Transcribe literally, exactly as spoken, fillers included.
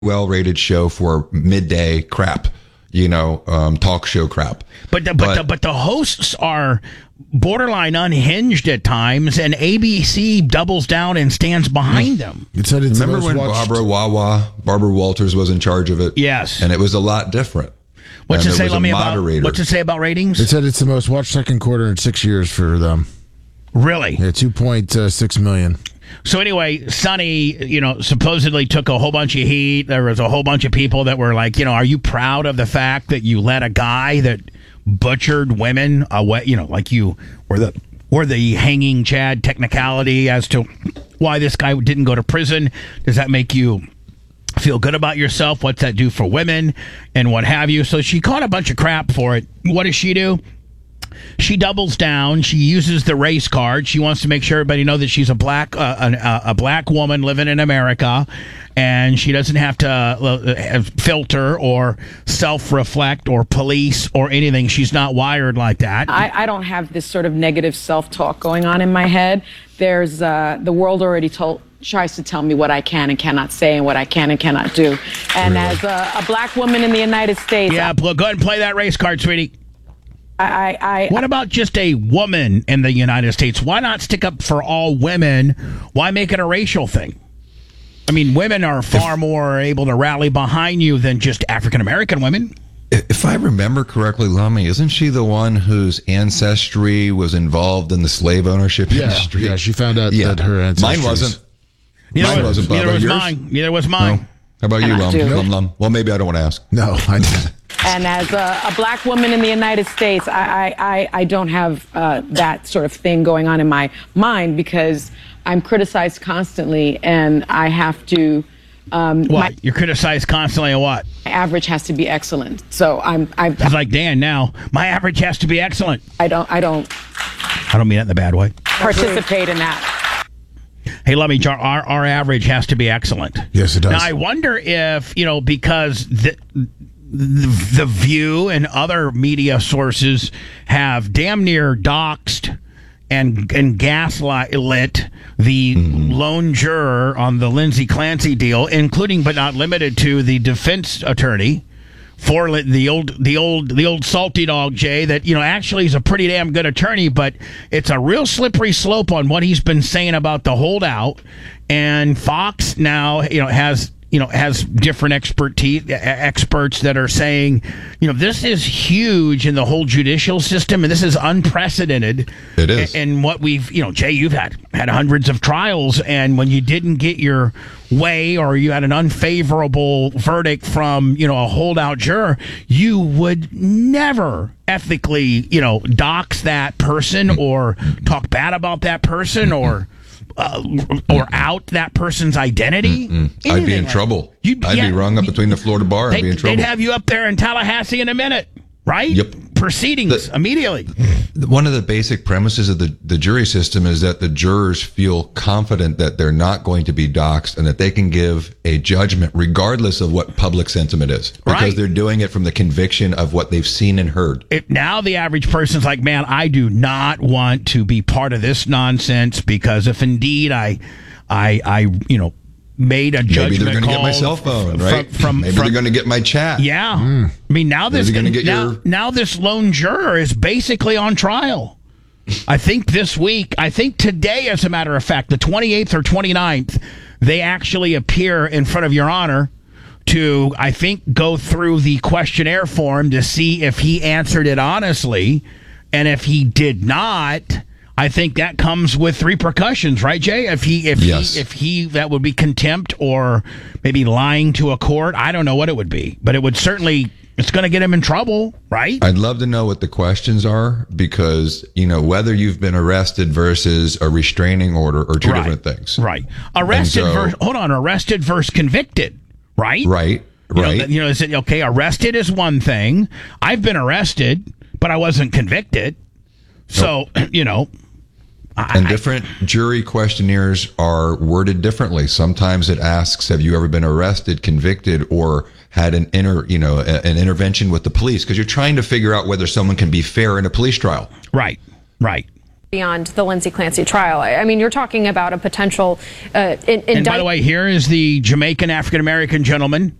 well-rated show for midday crap, you know, um, talk show crap. But the, but but the, but the hosts are borderline unhinged at times, and A B C doubles down and stands behind them. It said it's Remember when watched... Barbara Wawa, Barbara Walters was in charge of it? Yes. And it was a lot different. What's and it say, let me about, what's it say about ratings? It said it's the most watched second quarter in six years for them. Really? Yeah, two point six million. So anyway, Sonny, you know, supposedly took a whole bunch of heat. There was a whole bunch of people that were like, you know, are you proud of the fact that you let a guy that butchered women away, you know, like you were the or the hanging Chad technicality as to why this guy didn't go to prison? Does that make you feel good about yourself? What's that do for women and what have you? So she caught a bunch of crap for it. What does she do? She doubles down. She uses the race card. She wants to make sure everybody know that she's a black uh, a, a black woman living in America, and she doesn't have to uh, filter or self-reflect or police or anything. She's not wired like that. I, I don't have this sort of negative self-talk going on in my head. There's uh, the world already told tries to tell me what I can and cannot say and what I can and cannot do. And really? as a, a black woman in the United States, yeah, I, go ahead and play that race card, sweetie. I, I, what about just a woman in the United States? Why not stick up for all women? Why make it a racial thing? I mean, women are far if, more able to rally behind you than just African-American women. If I remember correctly, Lummy, isn't she the one whose ancestry was involved in the slave ownership yeah, industry? Yeah, she found out yeah. that her ancestry. Mine wasn't. Neither mine was, wasn't, neither Bubba. was Yours? mine. Neither was mine. No. How about you, Lum? Lum, Lum? Well, maybe I don't want to ask. No, I didn't. And as a, a black woman in the United States, I, I, I don't have uh, that sort of thing going on in my mind because I'm criticized constantly, and I have to. Um, what? My, You're criticized constantly, and what? My average has to be excellent. So I'm. I'm it's like Dan now. My average has to be excellent. I don't. I don't. I don't mean that in the bad way. Participate in that. Hey, let me. Our, our average has to be excellent. Yes, it does. Now, I wonder if, you know, because the, the, the View and other media sources have damn near doxed and, and gaslit the mm-hmm. lone juror on the Lindsay Clancy deal, including but not limited to the defense attorney for the old, the old, the old salty dog, Jay, that, you know, actually is a pretty damn good attorney, but it's a real slippery slope on what he's been saying about the holdout. And Fox now, you know, has, you know, has different expertise, experts that are saying, you know, this is huge in the whole judicial system, and this is unprecedented. It is. And what we've, you know, Jay, you've had had hundreds of trials, and when you didn't get your way or you had an unfavorable verdict from, you know, a holdout juror, you would never ethically, you know, dox that person or talk bad about that person or uh, or out that person's identity. I'd be in like trouble. You'd, I'd yeah, be rung up between the Florida bar. I'd be in trouble. They'd have you up there in Tallahassee in a minute, right? Yep. Proceedings the, immediately. One of the basic premises of the, the jury system is that the jurors feel confident that they're not going to be doxxed and that they can give a judgment regardless of what public sentiment is, because right. they're doing it from the conviction of what they've seen and heard. It, now the average person's like, man, I do not want to be part of this nonsense, because if indeed I, I, I, you know, made a judgment. Maybe they're going to get my cell phone, right? From, from, Maybe from, they're going to get my chat. Yeah. Mm. I mean, now this going to get now, your... now this lone juror is basically on trial. I think this week, I think today, as a matter of fact, the twenty-eighth or twenty-ninth, they actually appear in front of Your Honor to, I think, go through the questionnaire form to see if he answered it honestly. And if he did not, I think that comes with repercussions, right, Jay? If he, if yes. he, if he, that would be contempt or maybe lying to a court. I don't know what it would be, but it would certainly, it's going to get him in trouble, right? I'd love to know what the questions are, because, you know, whether you've been arrested versus a restraining order are two right. different things. Right. Arrested so, versus, hold on, arrested versus convicted, right? Right, you right. Know, you know, is it, okay, arrested is one thing. I've been arrested, but I wasn't convicted. So, nope. you know. And different jury questionnaires are worded differently. Sometimes it asks, have you ever been arrested, convicted, or had an inter, you know, a, an intervention with the police? Because you're trying to figure out whether someone can be fair in a police trial. Right, right. beyond the Lindsay Clancy trial. I mean, you're talking about a potential uh, in, indictment. And by the way, here is the Jamaican African-American gentleman